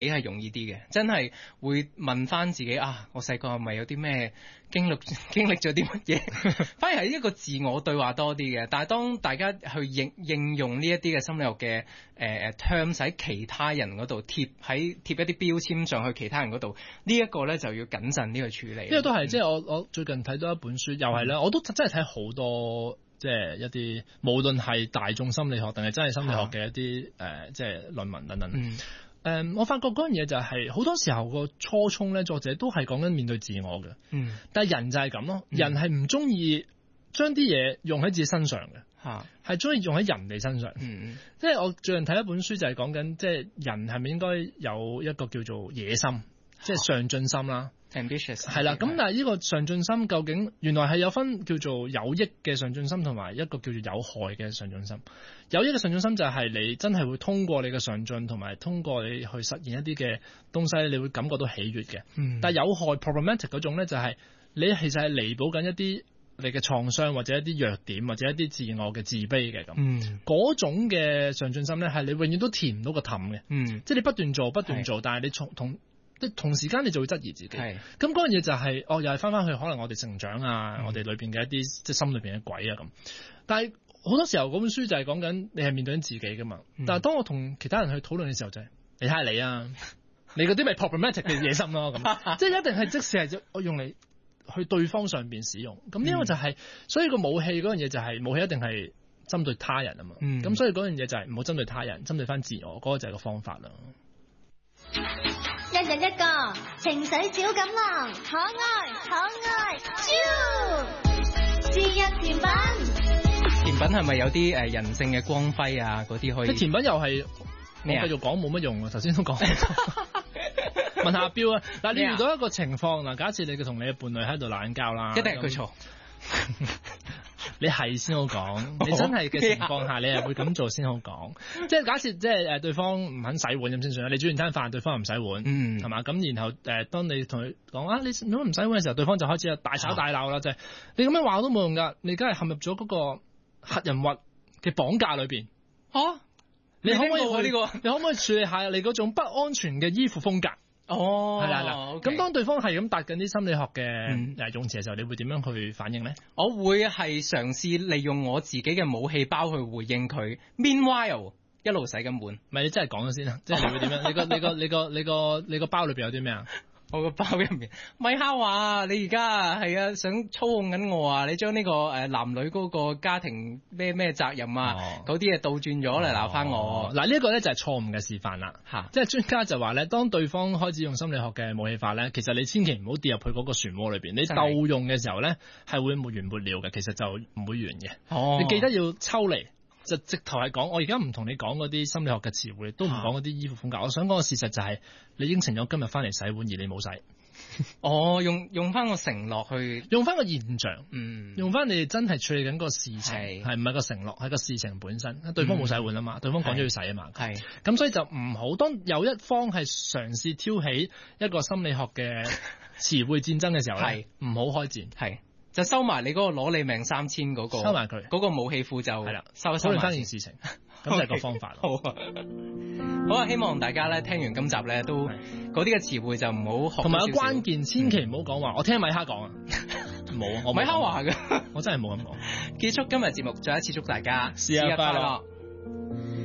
係容易啲嘅，真係會問翻自己啊，我細個係咪有啲咩經歷咗啲乜嘢？反而係一個自我對話多啲嘅。但係當大家去應用呢一啲嘅心理學嘅terms喺其他人嗰度貼一啲標籤上去其他人嗰度，呢一個咧就要謹慎呢個處理。 呢個都係即係我最近睇到一本書，又係咧，我都真係睇好多。即係一啲無論係大眾心理學定係真係心理學嘅一啲即係論文等等。我發覺嗰樣嘢就係好多時候個初衷咧，作者都係講緊面對自我嘅。但係人就係咁咯，人係唔中意將啲嘢用喺自己身上嘅，係中意用喺人哋身上。即係我最近睇一本書就係講緊，即係人係咪應該有一個叫做野心，即係上進心啦。 ambitious 係啦，咁但係呢個上進心究竟原來係有分叫做有益嘅上進心同埋一個叫做有害嘅上進心。有益嘅上進心就係你真係會通過你嘅上進同埋通過你去實現一啲嘅東西，你會感覺到喜悅嘅。但係有害 problematic 嗰種咧，就係你其實係彌補緊一啲你嘅創傷或者一啲弱點或者一啲自我嘅自卑嘅咁。嗰種嘅上進心咧，係你永遠都填唔到個氹嘅。即係你不斷做，但係你同時間你就會質疑自己，咁嗰樣嘢就係又係翻去可能我哋成長啊，我哋裏邊嘅一啲即係心裏邊嘅鬼啊咁。但係好多時候嗰本書就係講緊你係面對緊自己噶嘛。但係當我同其他人去討論嘅時候就係你睇下你啊，你嗰啲咪 problematic 嘅野心咯咁，即係一定係即使係我用嚟去對方上邊使用。咁呢個就係所以個武器嗰樣嘢就係武器一定係針對他人啊嘛。咁所以嗰樣嘢就係唔好針對他人，針對翻自我，嗰個就係個方法啦。 一人一個情緒小錦囊，可愛豬，節日甜品。 甜品係咪有啲人性嘅光輝啊？嗰啲可以。 啲甜品又係你繼續講冇乜用啊！頭先都講。問下阿標啊，嗱，你遇到一個情況嗱，假設你同你嘅伴侶喺度鬧交啦， 一定係佢錯。 你係先好講，你真係嘅情況下，你係會咁做先好講。即係假設即係對方唔肯洗碗咁先算啦。你煮完餐飯，對方唔洗碗，係嘛？咁然後當你同佢講啊，你如果唔洗碗嘅時候，對方就開始大吵大鬧啦。就係你咁樣話都冇用㗎，你梗係陷入咗嗰個核人物嘅綁架裏邊。你可唔可以你可唔可以處理下你嗰種不安全嘅依附風格？係啦嗱，咁當對方係咁答緊啲心理學嘅用詞嘅時候，你會點樣去反應咧？ 我會係嘗試利用我自己嘅武器包去回應佢。Meanwhile，一路洗緊碗。 唔係你真係講咗先啦，即係你會點樣？你個包裏邊有啲咩啊？ 我個包入面，米哈話你而家係啊想操控緊我啊！你將呢個男女嗰個家庭咩責任啊嗰啲嘢倒轉咗嚟鬧翻我。 嗱呢一個咧就係錯誤嘅示範啦。即係專家就話咧，當對方開始用心理學嘅武器法咧，其實你千祈唔好跌入去嗰個漩渦裏邊。你鬥用嘅時候咧係會沒完沒了嘅，其實就唔會完嘅。你記得要抽離。就直頭係講，我而家唔同你講嗰啲心理學嘅詞彙，都唔講嗰啲依附風格。我想講嘅事實就係，你應承咗今日翻嚟洗碗，而你冇洗。 用翻個承諾去， 用翻個現象，用翻你真係處理緊個事情，係唔係個承諾，係個事情本身。對方冇洗碗啊嘛，對方講咗要洗啊嘛。咁所以就唔好，當有一方係嘗試挑起一個心理學嘅詞彙戰爭嘅時候咧，唔好開戰。 就收埋你嗰個攞你命3000嗰個，收埋佢嗰個武器庫就係啦，收翻件事情，咁就係個方法。 好啊！希望大家咧聽完今集咧都嗰啲嘅詞彙就唔好學。 同埋有關鍵，千祈唔好講話。我聽米哈講啊，冇啊，我米哈話嘅， 我真係冇咁講。 結束今日節目，再一次祝大家試下快樂。